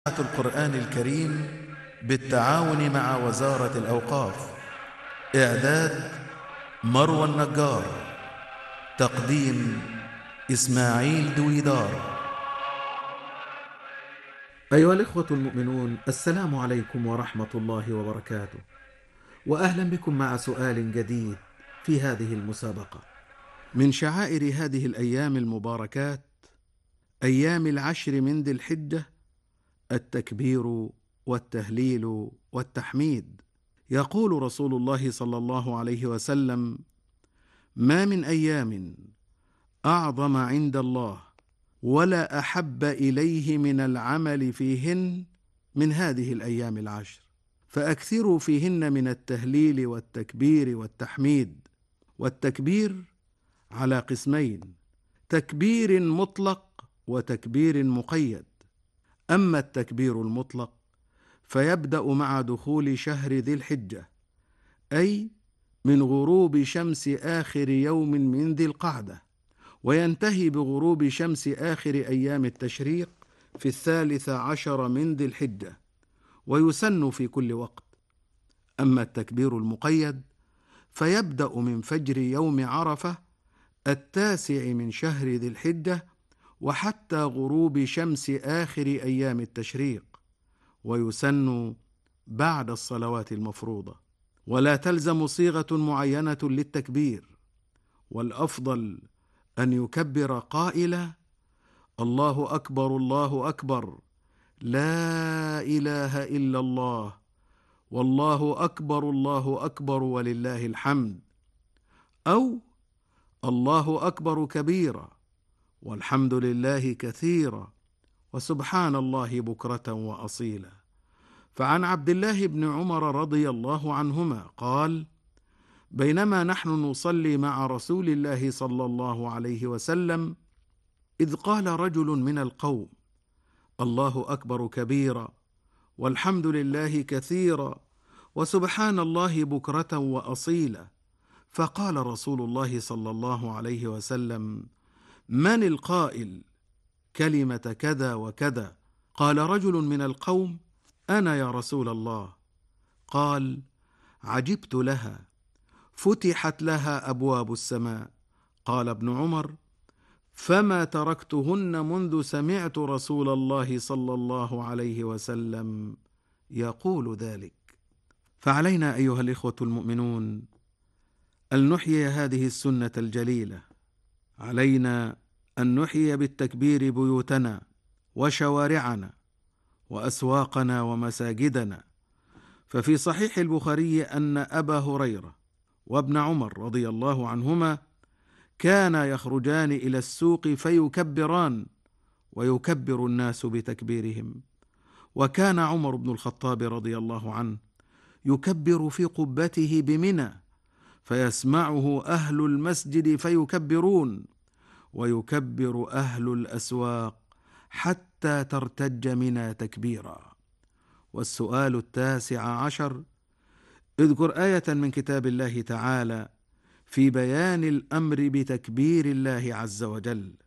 القرآن الكريم بالتعاون مع وزارة الأوقاف. إعداد مروى النجار. تقديم إسماعيل دويدار. أيها الإخوة المؤمنون، السلام عليكم ورحمة الله وبركاته، وأهلا بكم مع سؤال جديد في هذه المسابقة. من شعائر هذه الأيام المباركات، أيام العشر من ذي الحجة، التكبير والتهليل والتحميد. يقول رسول الله صلى الله عليه وسلم: ما من أيام أعظم عند الله ولا أحب إليه من العمل فيهن من هذه الأيام العشر، فأكثروا فيهن من التهليل والتكبير والتحميد. والتكبير على قسمين: تكبير مطلق وتكبير مقيد. أما التكبير المطلق فيبدأ مع دخول شهر ذي الحجة، أي من غروب شمس آخر يوم من ذي القعدة، وينتهي بغروب شمس آخر أيام التشريق في 13 من ذي الحجة، ويسن في كل وقت. أما التكبير المقيد فيبدأ من فجر يوم عرفة 9 من شهر ذي الحجة وحتى غروب شمس آخر أيام التشريق، ويسن بعد الصلوات المفروضة، ولا تلزم صيغة معينة للتكبير، والأفضل أن يكبر قائلا: الله أكبر الله أكبر، لا إله إلا الله، والله أكبر الله أكبر ولله الحمد، أو الله أكبر كبيرا، والحمد لله كثيرا، وسبحان الله بكرة وأصيلا. فعن عبد الله بن عمر رضي الله عنهما قال: بينما نحن نصلي مع رسول الله صلى الله عليه وسلم إذ قال رجل من القوم: الله أكبر كبيرا، والحمد لله كثيرا، وسبحان الله بكرة وأصيلا. فقال رسول الله صلى الله عليه وسلم: من القائل كلمة كذا وكذا؟ قال رجل من القوم: أنا يا رسول الله. قال: عجبت لها، فتحت لها أبواب السماء. قال ابن عمر: فما تركتهن منذ سمعت رسول الله صلى الله عليه وسلم يقول ذلك. فعلينا أيها الإخوة المؤمنون أن نحيي هذه السنة الجليلة. علينا أن نحيي بالتكبير بيوتنا وشوارعنا وأسواقنا ومساجدنا. ففي صحيح البخاري أن أبا هريرة وابن عمر رضي الله عنهما كانا يخرجان إلى السوق فيكبران، ويكبر الناس بتكبيرهم. وكان عمر بن الخطاب رضي الله عنه يكبر في قبته بمنى، فيسمعه أهل المسجد فيكبرون، ويكبر أهل الأسواق حتى ترتج منى تكبيرا. والسؤال 19: اذكر آية من كتاب الله تعالى في بيان الأمر بتكبير الله عز وجل.